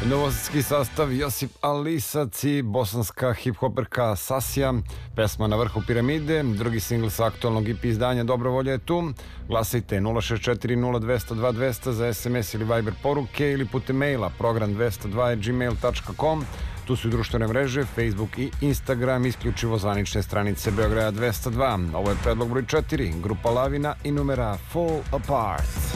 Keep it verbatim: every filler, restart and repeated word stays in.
Novosadski sastav Josip Alisac i bosanska hip-hoperka Sasija, pesma Na vrhu piramide, drugi singl sa aktualnog E P izdanja Dobrovolja je tu. Glasajte nula šest četiri nula dva zero dva dva zero zero za S M S ili Viber poruke ili putem maila program dvesta dva at gmail tačka com. Tu su i društvene mreže, Facebook i Instagram, isključivo zvanične stranice Beograda dvesta dva. Ovo je predlog broj četiri, grupa Lavina i numera Fall Apart.